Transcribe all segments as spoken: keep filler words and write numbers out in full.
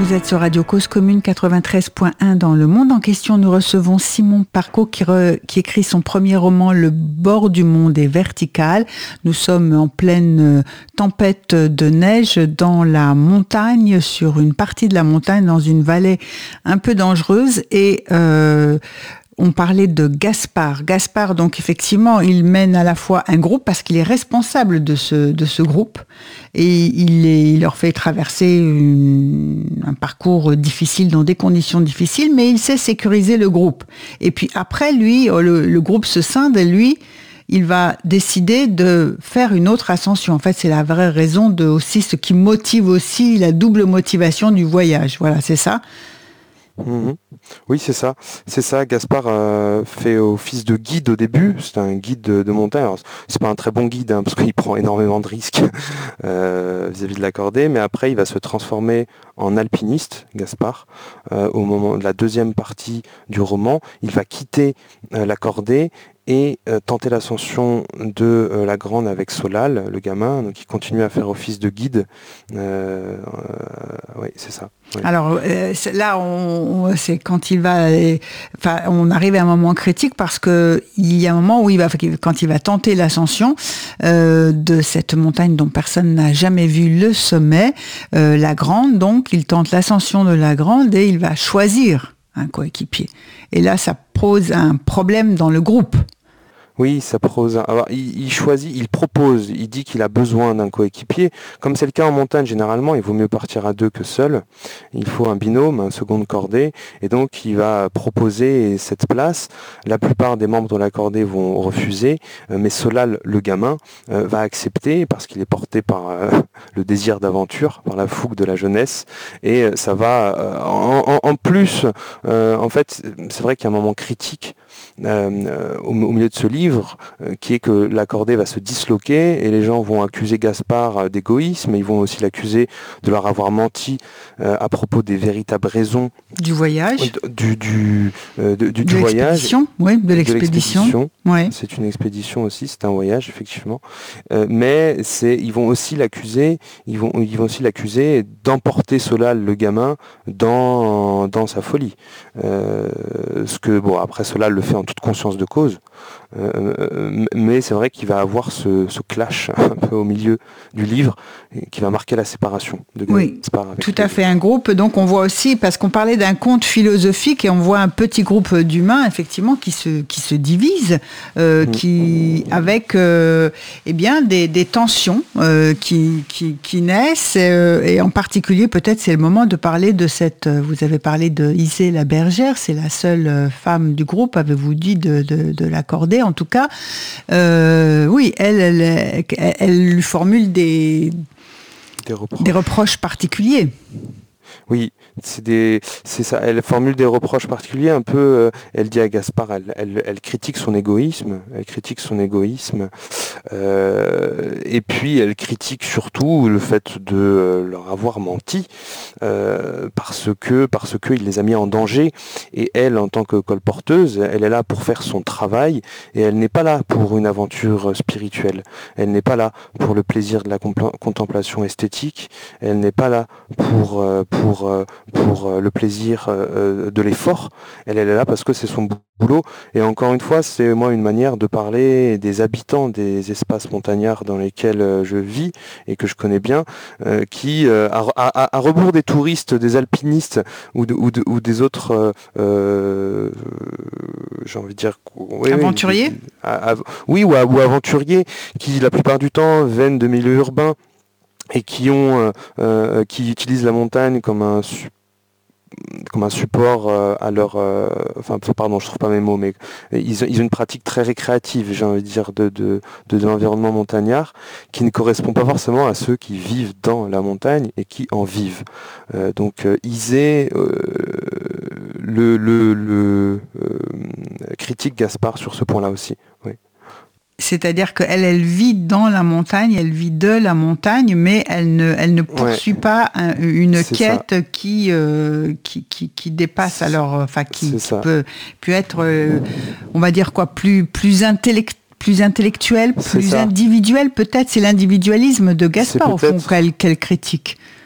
Vous êtes sur Radio Cause Commune quatre-vingt-treize point un dans le monde en question. Nous recevons Simon Parco qui, re, qui écrit son premier roman Le bord du monde est vertical. Nous sommes en pleine tempête de neige dans la montagne, sur une partie de la montagne, dans une vallée un peu dangereuse et euh, on parlait de Gaspard. Gaspard, donc effectivement, il mène à la fois un groupe parce qu'il est responsable de ce, de ce groupe et il, est, il leur fait traverser une, un parcours difficile dans des conditions difficiles, mais il sait sécuriser le groupe. Et puis après, lui, le, le groupe se scinde et lui, il va décider de faire une autre ascension. En fait, c'est la vraie raison de aussi ce qui motive aussi la double motivation du voyage. Voilà, c'est ça. Mmh. Oui, c'est ça. C'est ça. Gaspard euh, fait office de guide au début. C'est un guide de, de montagne. Alors, c'est pas un très bon guide hein, parce qu'il prend énormément de risques euh, vis-à-vis de la cordée. Mais après, il va se transformer en alpiniste, Gaspard, euh, au moment de la deuxième partie du roman. Il va quitter euh, la cordée et euh, tenter l'ascension de euh, la Grande avec Solal, le gamin, donc il continue à faire office de guide. Euh, euh, oui, c'est ça. Oui. Alors euh, c'est, là, on, on, c'est quand il va, enfin, on arrive à un moment critique parce que il y a un moment où il va, quand il va tenter l'ascension euh, de cette montagne dont personne n'a jamais vu le sommet, euh, la Grande. Donc, il tente l'ascension de la Grande et il va choisir un coéquipier. Et là, ça pose un problème dans le groupe. Oui, ça pose. Alors, il, il choisit, il propose, il dit qu'il a besoin d'un coéquipier. Comme c'est le cas en montagne, généralement, il vaut mieux partir à deux que seul. Il faut un binôme, un second de cordée. Et donc, il va proposer cette place. La plupart des membres de la cordée vont refuser. Mais Solal, le gamin, va accepter parce qu'il est porté par le désir d'aventure, par la fougue de la jeunesse. Et ça va, en, en, en plus, en fait, c'est vrai qu'il y a un moment critique Euh, au, au milieu de ce livre, euh, qui est que la cordée va se disloquer et les gens vont accuser Gaspard euh, d'égoïsme, mais ils vont aussi l'accuser de leur avoir menti euh, à propos des véritables raisons du voyage, du, du, euh, de, du, de du voyage, oui, de l'expédition. De l'expédition. Ouais. C'est une expédition aussi, c'est un voyage effectivement, euh, mais c'est, ils vont aussi l'accuser, ils vont, ils vont aussi l'accuser d'emporter Solal, le gamin, dans, dans sa folie. Euh, ce que bon après Solal le fait en toute conscience de cause, euh, mais c'est vrai qu'il va avoir ce, ce clash un peu au milieu du livre qui va marquer la séparation de oui, Gaspard avec tout à fait. Un groupe, donc on voit aussi, parce qu'on parlait d'un conte philosophique et on voit un petit groupe d'humains effectivement qui se, qui se divise, euh, mmh. qui, avec euh, eh bien, des, des tensions euh, qui, qui, qui naissent euh, et en particulier peut-être c'est le moment de parler de cette, vous avez parlé de Isée la bergère, c'est la seule femme du groupe, avez-vous dit, de, de, de l'accorder en tout cas. Euh, oui, elle, elle, elle, elle lui formule des, des, reproches. des reproches particuliers. Oui, c'est, des, c'est ça. Elle formule des reproches particuliers un peu. Euh, elle dit à Gaspard, elle, elle, elle critique son égoïsme. Elle critique son égoïsme. Euh, et puis elle critique surtout le fait de euh, leur avoir menti euh, parce que parce que il les a mis en danger. Et elle, en tant que colporteuse, elle est là pour faire son travail et elle n'est pas là pour une aventure spirituelle. Elle n'est pas là pour le plaisir de la compl- contemplation esthétique. Elle n'est pas là pour euh, pour pour le plaisir de l'effort. Elle, elle est là parce que c'est son boulot. Et encore une fois, c'est moi une manière de parler des habitants des espaces montagnards dans lesquels je vis et que je connais bien, euh, qui, à, à, à rebours des touristes, des alpinistes ou, de, ou, de, ou des autres, euh, j'ai envie de dire... Oui, aventuriers oui, à, à, oui, ou, à, ou aventuriers, qui la plupart du temps viennent de milieux urbains et qui ont, euh, qui utilisent la montagne comme un comme un support euh, à leur, euh, enfin pardon, je trouve pas mes mots, mais ils ont, ils ont une pratique très récréative, j'ai envie de dire, de de, de, de l'environnement montagnard, qui ne correspond pas forcément à ceux qui vivent dans la montagne et qui en vivent. Euh, donc euh, Isée euh, le, le, le euh, critique Gaspard sur ce point-là aussi. Oui. C'est-à-dire qu'elle, elle vit dans la montagne, elle vit de la montagne, mais elle ne, elle ne poursuit ouais. pas un, une c'est quête qui, euh, qui, qui, qui dépasse c'est, alors, enfin, qui, qui peut, peut être, euh, on va dire quoi, plus, plus intellect, plus intellectuel, plus individuel, peut-être. C'est l'individualisme de Gaspard, au fond, qu'elle, qu'elle critique.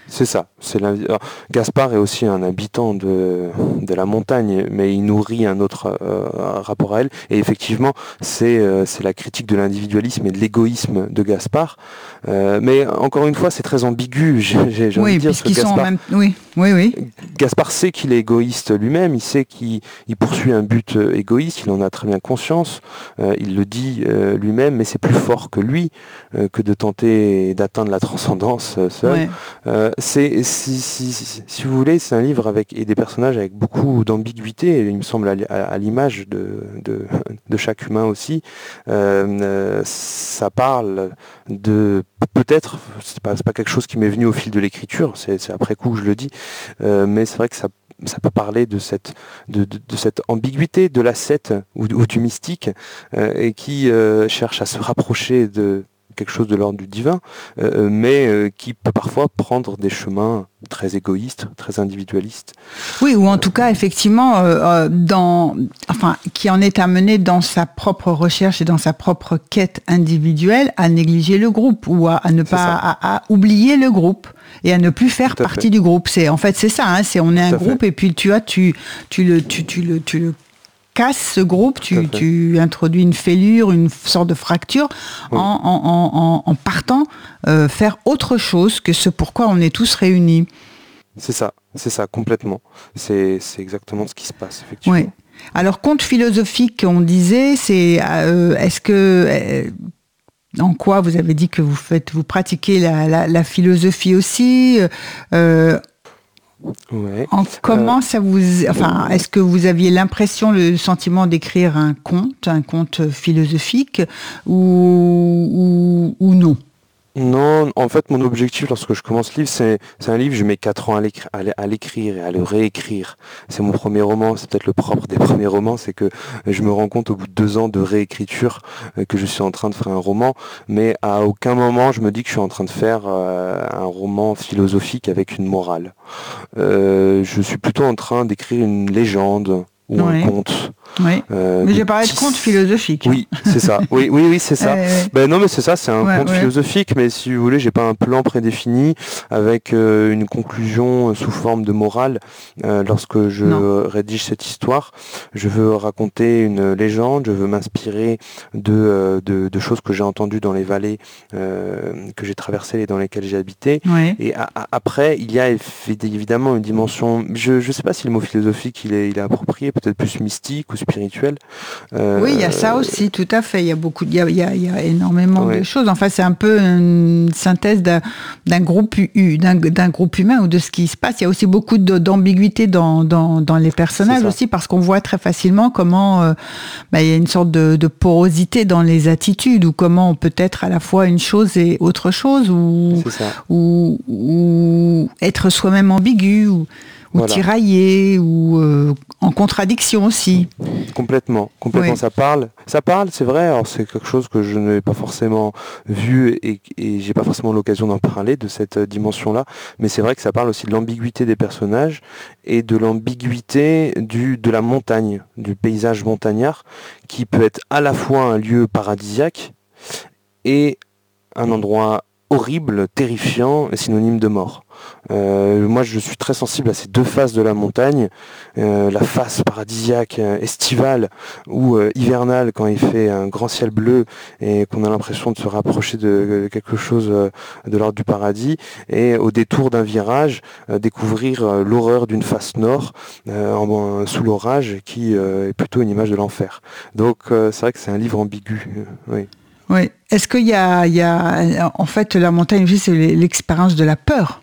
C'est ça. C'est la... Alors, Gaspard est aussi un habitant de, de la montagne, mais il nourrit un autre euh, rapport à elle. Et effectivement, c'est, euh, c'est la critique de l'individualisme et de l'égoïsme de Gaspard. Euh, mais encore une fois, c'est très ambigu. J'ai, j'ai, j'ai Oui, envie de dire, puisqu'ils Gaspard, sont en même... Oui, oui, oui. Gaspard sait qu'il est égoïste lui-même. Il sait qu'il il poursuit un but égoïste. Il en a très bien conscience. Euh, il le dit euh, lui-même, mais c'est plus fort que lui euh, que de tenter d'atteindre la transcendance euh, seul. Ouais. Euh, c'est, si, si, si, si vous voulez, c'est un livre avec et des personnages avec beaucoup d'ambiguïté, il me semble, à, à, à l'image de, de, de chaque humain aussi. Euh, euh, ça parle de peut-être, c'est pas, c'est pas quelque chose qui m'est venu au fil de l'écriture, c'est, c'est après coup que je le dis, euh, mais c'est vrai que ça ça peut parler de cette, de, de, de cette ambiguïté de l'ascète ou, ou du mystique euh, et qui euh, cherche à se rapprocher de quelque chose de l'ordre du divin, euh, mais euh, qui peut parfois prendre des chemins très égoïstes, très individualistes. Oui, ou en tout cas, effectivement, euh, dans, enfin, qui en est amené dans sa propre recherche et dans sa propre quête individuelle à négliger le groupe ou à, à ne pas, à, à oublier le groupe et à ne plus faire partie fait. du groupe. C'est en fait c'est ça. Hein, c'est on est Tout un groupe fait. Et puis tu as tu tu le tu tu le tu le casses ce groupe, tu, tu introduis une fêlure, une sorte de fracture, oui. en, en, en, en partant euh, faire autre chose que ce pourquoi on est tous réunis. C'est ça, c'est ça, complètement. C'est, c'est exactement ce qui se passe, effectivement. Oui. Alors, conte philosophique, on disait, c'est euh, est-ce que... Euh, en quoi vous avez dit que vous faites, vous pratiquez la, la, la philosophie aussi euh, Ouais. En comment euh, ça vous, enfin, est-ce que vous aviez l'impression, le sentiment d'écrire un conte, un conte philosophique, ou, ou, ou non? Non, en fait, mon objectif lorsque je commence ce livre, c'est, c'est un livre, je mets quatre ans à l'écrire, à l'écrire et à le réécrire. C'est mon premier roman, c'est peut-être le propre des premiers romans, c'est que je me rends compte au bout de deux ans de réécriture que je suis en train de faire un roman, mais à aucun moment je me dis que je suis en train de faire euh, un roman philosophique avec une morale. Euh, je suis plutôt en train d'écrire une légende ou ouais. un conte. Oui. Euh, mais j'ai parlé de conte philosophique. Oui, c'est ça. Oui, oui, oui, c'est ça. Euh, ouais. Ben non, mais c'est ça, c'est un ouais, conte ouais. philosophique, mais si vous voulez, j'ai pas un plan prédéfini avec euh, une conclusion sous forme de morale. Euh, lorsque je non. rédige cette histoire, je veux raconter une légende, je veux m'inspirer de, euh, de, de choses que j'ai entendues dans les vallées euh, que j'ai traversées et dans lesquelles j'ai habité. Ouais. Et a, a, après, il y a évidemment une dimension. Je ne sais pas si le mot philosophique il est, il est approprié, peut-être plus mystique ou spirituel. Euh, oui, il y a ça aussi, tout à fait. Il y a beaucoup, il y a, il y a, il y a énormément ouais. de choses. Enfin, c'est un peu une synthèse d'un, d'un groupe d'un, d'un groupe humain ou de ce qui se passe. Il y a aussi beaucoup de, d'ambiguïté dans, dans, dans les personnages aussi, parce qu'on voit très facilement comment euh, bah, il y a une sorte de, de porosité dans les attitudes, ou comment on peut être à la fois une chose et autre chose, ou, ou, ou être soi-même ambigu, ou ou voilà. tiraillé, ou euh, en contradiction aussi. Complètement, complètement. Oui. Ça parle, ça parle, c'est vrai. Alors c'est quelque chose que je n'ai pas forcément vu et, et j'ai pas forcément l'occasion d'en parler de cette dimension-là. Mais c'est vrai que ça parle aussi de l'ambiguïté des personnages et de l'ambiguïté du de la montagne, du paysage montagnard, qui peut être à la fois un lieu paradisiaque et un endroit horrible, terrifiant, synonyme de mort. Euh, moi, je suis très sensible à ces deux faces de la montagne, euh, la face paradisiaque, euh, estivale ou euh, hivernale quand il fait un grand ciel bleu et qu'on a l'impression de se rapprocher de, de quelque chose euh, de l'ordre du paradis, et au détour d'un virage, euh, découvrir euh, l'horreur d'une face nord euh, en, en, sous l'orage, qui euh, est plutôt une image de l'enfer. Donc, euh, c'est vrai que c'est un livre ambigu. Euh, oui. Oui. Est-ce qu'il y a, il y a, en fait, la montagne aussi, c'est l'expérience de la peur,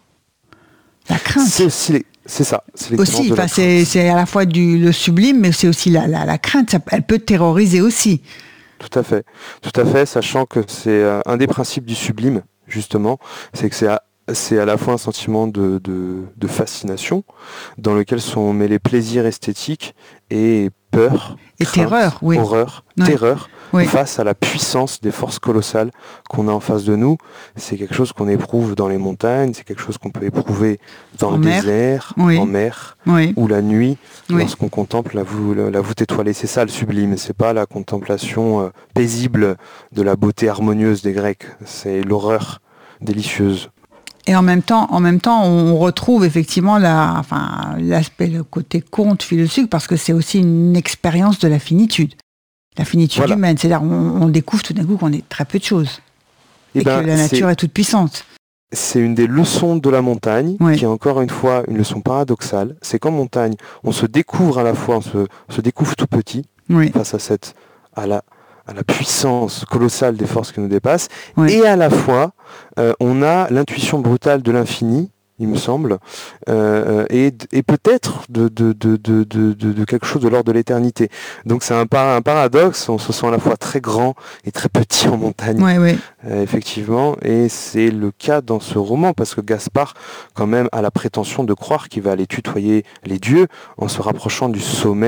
la crainte. C'est aussi, les, c'est ça. C'est aussi, enfin, c'est, c'est à la fois du le sublime, mais c'est aussi la, la, la crainte. Ça, elle peut terroriser aussi. Tout à fait, tout à fait, sachant que c'est euh, un des principes du sublime, justement, c'est que c'est à, c'est à la fois un sentiment de, de, de fascination, dans lequel sont mêlés plaisirs esthétiques et peur, et crainte, terreur, oui. horreur, ouais. terreur, oui. face à la puissance des forces colossales qu'on a en face de nous. C'est quelque chose qu'on éprouve dans les montagnes, c'est quelque chose qu'on peut éprouver dans en le mer. désert, oui. en mer, oui. ou la nuit, oui. lorsqu'on contemple la, vou- la voûte étoilée. C'est ça le sublime, c'est pas la contemplation euh, paisible de la beauté harmonieuse des Grecs, c'est l'horreur délicieuse. Et en même temps, en même temps, on retrouve effectivement la, enfin, l'aspect, le côté conte philosophique, parce que c'est aussi une expérience de la finitude. La finitude voilà. humaine. C'est-à-dire, on, on découvre tout d'un coup qu'on est très peu de choses. Et, et ben, que la nature est, est toute puissante. C'est une des leçons de la montagne, oui. qui est encore une fois une leçon paradoxale. C'est qu'en montagne, on se découvre à la fois, on se, on se découvre tout petit, oui. face à cette, à la, à la puissance colossale des forces qui nous dépassent, oui. et à la fois, euh, on a l'intuition brutale de l'infini, il me semble, euh, et, et peut-être de, de, de, de, de, de quelque chose de l'ordre de l'éternité. Donc c'est un, par, un paradoxe, on se sent à la fois très grand et très petit en montagne, oui, oui. Euh, effectivement, et c'est le cas dans ce roman, parce que Gaspard, quand même, a la prétention de croire qu'il va aller tutoyer les dieux en se rapprochant du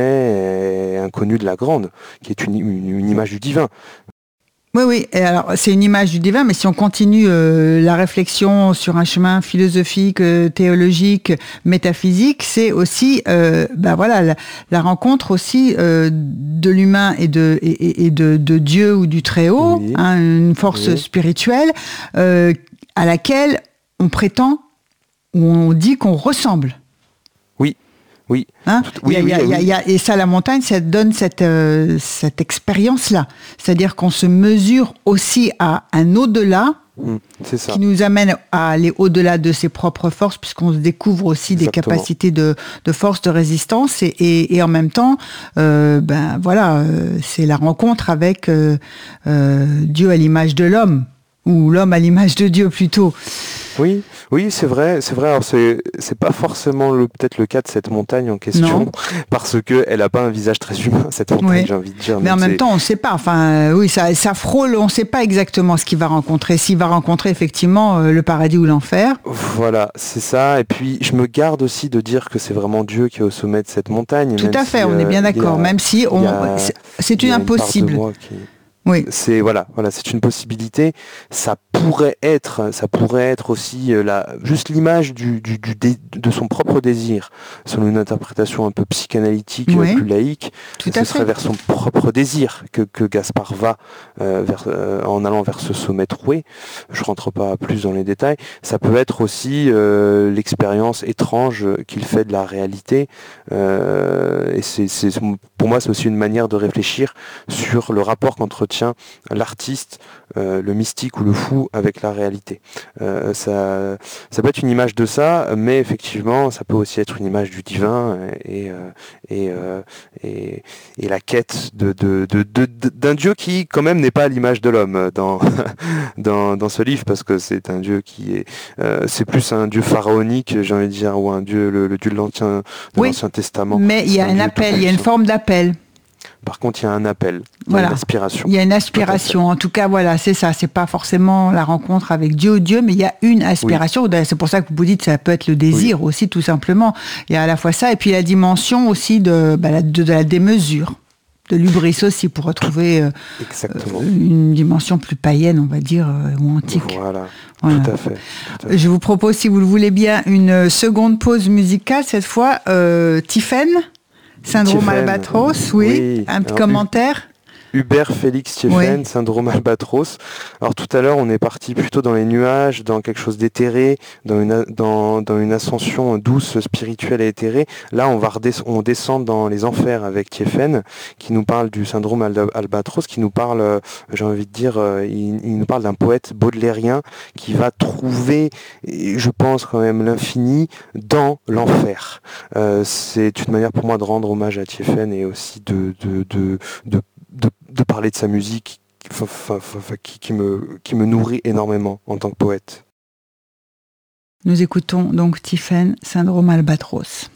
sommet inconnu de la Grande, qui est une, une, une image du divin. Oui, oui. Et alors, c'est une image du divin, mais si on continue euh, la réflexion sur un chemin philosophique, euh, théologique, métaphysique, c'est aussi, euh, ben voilà, la, la rencontre aussi euh, de l'humain et de et, et de, de Dieu ou du Très-Haut, oui. hein, une force oui. spirituelle euh, à laquelle on prétend ou on dit qu'on ressemble. Oui. Oui. Hein oui, y a, oui, y a, oui. Y a, y a, et ça, la montagne, ça donne cette, euh, cette expérience-là. C'est-à-dire qu'on se mesure aussi à un au-delà mmh, c'est ça. qui nous amène à aller au-delà de ses propres forces, puisqu'on se découvre aussi Exactement. des capacités de, de force, de résistance. Et, et, et en même temps, euh, ben, voilà, euh, c'est la rencontre avec euh, euh, Dieu à l'image de l'homme, ou l'homme à l'image de Dieu plutôt. Oui, oui, c'est vrai, c'est vrai. Alors c'est c'est pas forcément le peut-être le cas de cette montagne en question, non. parce que elle a pas un visage très humain, cette montagne, oui. j'ai envie de dire. Mais en même c'est... temps, on ne sait pas. Enfin, euh, oui, ça, ça frôle. On ne sait pas exactement ce qu'il va rencontrer. S'il va rencontrer effectivement euh, le paradis ou l'enfer. Voilà, c'est ça. Et puis je me garde aussi de dire que c'est vraiment Dieu qui est au sommet de cette montagne. Tout à fait, si, on euh, est bien d'accord. A, même si on, a, c'est, c'est une impossible. Une Oui. C'est voilà, voilà, c'est une possibilité. Ça pourrait être, ça pourrait être aussi la, juste l'image du, du, du dé, de son propre désir, selon une interprétation un peu psychanalytique, oui. plus laïque. Tout ce à serait fait. vers son propre désir que, que Gaspard va euh, vers, euh, en allant vers ce sommet troué. Je rentre pas plus dans les détails. Ça peut être aussi euh, l'expérience étrange qu'il fait de la réalité. Euh, et c'est, c'est, pour moi, c'est aussi une manière de réfléchir sur le rapport qu'entretient l'artiste, euh, le mystique ou le fou avec la réalité. Euh, ça, ça peut être une image de ça, mais effectivement, ça peut aussi être une image du divin et, euh, et, euh, et, et la quête de, de, de, de, de, d'un Dieu qui, quand même, n'est pas à l'image de l'homme dans, dans, dans ce livre, parce que c'est un Dieu qui est... Euh, c'est plus un Dieu pharaonique, j'ai envie de dire, ou un Dieu, le, le Dieu de l'Ancien, de oui, l'Ancien Testament. Mais il y a un, un appel, il y a une forme d'appel. Par contre, il y a un appel, il voilà. y a une aspiration. Il y a une aspiration. En tout cas, voilà, c'est ça. C'est pas forcément la rencontre avec Dieu ou Dieu, mais il y a une aspiration. Oui. C'est pour ça que vous dites que ça peut être le désir oui. aussi, tout simplement. Il y a à la fois ça, et puis la dimension aussi de, bah, de, de la démesure, de l'hubris aussi, pour retrouver euh, Exactement. Euh, une dimension plus païenne, on va dire, euh, ou antique. Voilà. Voilà. Tout à fait. Tout à fait. Je vous propose, si vous le voulez bien, une seconde pause musicale, cette fois, euh, Tiphaine. Syndrome Thiéphène. Albatros, oui. oui. Un petit Alors, commentaire. Hubert Félix Thiéphène, oui. Syndrome Albatros. Alors tout à l'heure, on est parti plutôt dans les nuages, dans quelque chose d'éthéré, dans une, dans, dans une ascension douce, spirituelle et éthérée. Là, on va redesc- on descend dans les enfers avec Thiéphène, qui nous parle du syndrome Al- Albatros, qui nous parle, euh, j'ai envie de dire, euh, il, il nous parle d'un poète baudelairien qui va trouver, je pense quand même, l'infini dans l'enfer. Euh, c'est une manière pour moi de rendre hommage à Thiéphène et aussi de, de, de, de De, de parler de sa musique enfin, enfin, qui, qui, me, qui me nourrit énormément en tant que poète. Nous écoutons donc Tiphaine, Syndrome Albatros.